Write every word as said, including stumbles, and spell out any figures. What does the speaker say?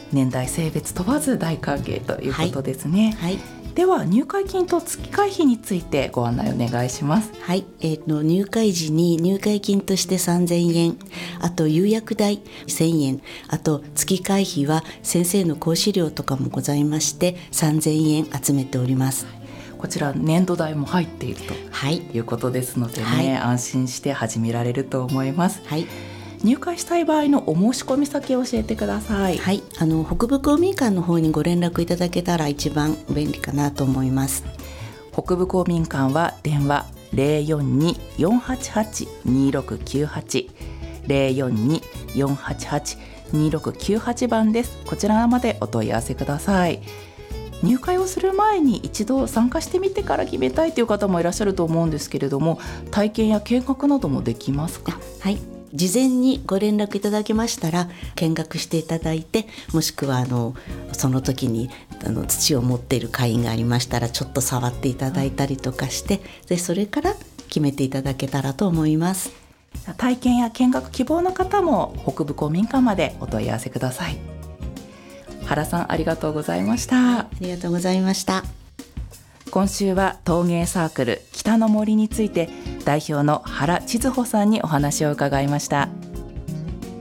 年代性別問わず大歓迎ということですね。 はい、はい。 では入会金と月会費についてご案内お願いします。 はい、えー、の入会時に入会金としてさんぜんえん、あと釉薬代せんえん、あと月会費は先生の講師料とかもございましてさんぜんえん集めております。 こちら年度代も入っていると、はい、いうことですのでね、はい、安心して始められると思います。 はい。 入会したい場合のお申し込み先を教えてください。 はい、あの北部公民館の方にご連絡いただけたら一番便利かなと思います。 北部公民館は電話 ゼロよんに よんはちはち にろくきゅうはち ゼロよんに よんはちはち にろくきゅうはち 番です。こちらまでお問い合わせください。入会をする前に一度参加してみてから決めたいという方もいらっしゃると思うんですけれども、体験や見学などもできますか？ はい、事前にご連絡いただけましたら見学していただいて、もしくはあのその時にあの土を持っている会員がありましたらちょっと触っていただいたりとかして、でそれから決めていただけたらと思います。 体験や見学希望の方も北部公民館までお問い合わせください。原さん、ありがとうございました。 ありがとうございました。 今週は陶芸サークル北の森について代表の原千鶴穂さんにお話を伺いました。